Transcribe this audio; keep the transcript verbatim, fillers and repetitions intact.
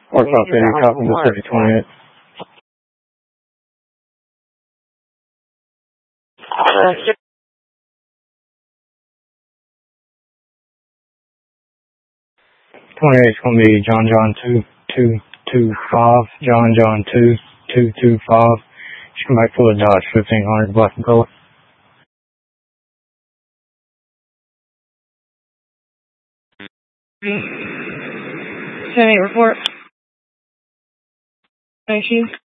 Arkansas City, Falcon Pacific twenty-eight. twenty-eight is going to be John John two two two five, John John two two two five. She's come back full of Dodge, fifteen hundred, black and color. ten eight report. Thank you.